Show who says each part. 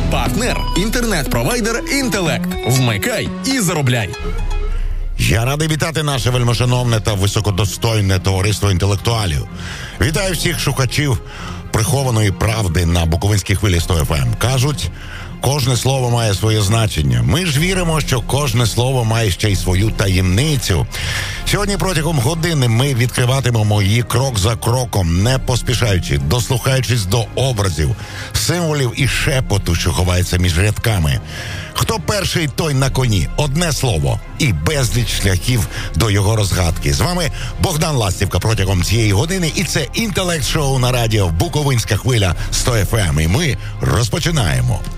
Speaker 1: Партнер – інтернет-провайдер «Інтелект». Вмикай і заробляй.
Speaker 2: Я радий вітати наше вельмишановне та високодостойне товариство інтелектуалів. Вітаю всіх шукачів прихованої правди на Буковинській хвилі 100 FM. Кажуть, кожне слово має своє значення. Ми ж віримо, що кожне слово має ще й свою таємницю. Сьогодні протягом години ми відкриватимемо її крок за кроком, не поспішаючи, дослухаючись до образів, символів і шепоту, що ховається між рядками. Хто перший, той на коні. Одне слово і безліч шляхів до його розгадки. З вами Богдан Ластівка протягом цієї години. І це інтелект-шоу на радіо Буковинська хвиля 100 FM. І ми розпочинаємо.